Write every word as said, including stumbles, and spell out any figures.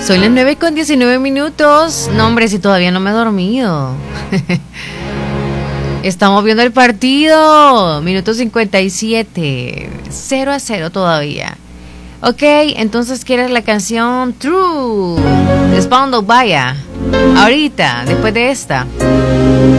Son las nueve con diecinueve minutos. No, hombre, si todavía no me he dormido. Estamos viendo el partido. Minuto cincuenta y siete. cero a cero todavía. Ok, entonces ¿quieres la canción True? Spawn Vaya. Ahorita, después de esta.